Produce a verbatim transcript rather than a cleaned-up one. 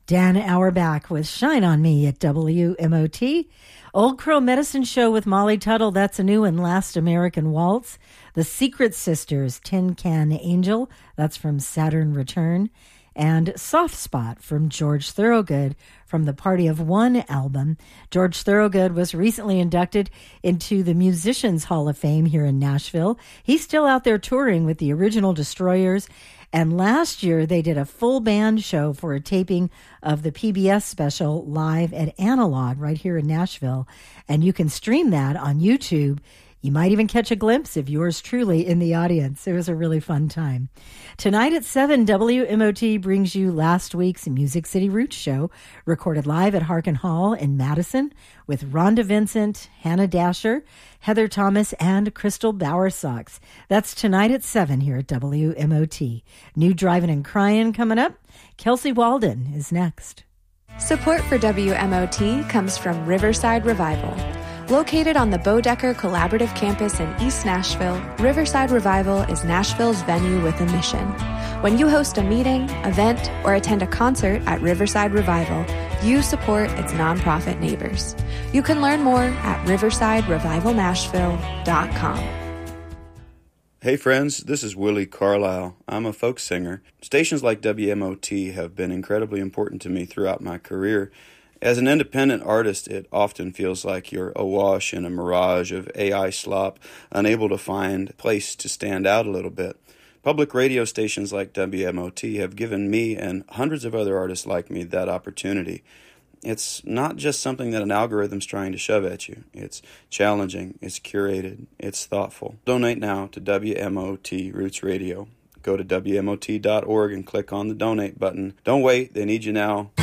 Dan Auerbach with Shine on Me at W M O T. Old Crow Medicine Show with Molly Tuttle, that's a new one. Last American Waltz. The Secret Sisters, Tin Can Angel, that's from Saturn Return. And Soft Spot from George Thorogood from the Party of One album. George Thorogood was recently inducted into the Musicians Hall of Fame here in Nashville. He's still out there touring with the Original Destroyers. And last year, they did a full band show for a taping of the P B S special Live at Analog right here in Nashville. And you can stream that on YouTube. You might even catch a glimpse of yours truly in the audience. It was a really fun time. Tonight at seven, W M O T brings you last week's Music City Roots show, recorded live at Harkin Hall in Madison with Rhonda Vincent, Hannah Dasher, Heather Thomas, and Crystal Bowersox. That's tonight at seven here at W M O T. New Driving and Crying coming up. Kelsey Walden is next. Support for W M O T comes from Riverside Revival. Located on the Bodecker Collaborative Campus in East Nashville, Riverside Revival is Nashville's venue with a mission. When you host a meeting, event, or attend a concert at Riverside Revival, you support its nonprofit neighbors. You can learn more at riverside revival nashville dot com. Hey friends, this is Willie Carlisle. I'm a folk singer. Stations like W M O T have been incredibly important to me throughout my career. As an independent artist, it often feels like you're awash in a mirage of A I slop, unable to find a place to stand out a little bit. Public radio stations like W M O T have given me and hundreds of other artists like me that opportunity. It's not just something that an algorithm's trying to shove at you. It's challenging, it's curated, it's thoughtful. Donate now to W M O T Roots Radio. Go to W M O T dot org and click on the donate button. Don't wait, they need you now.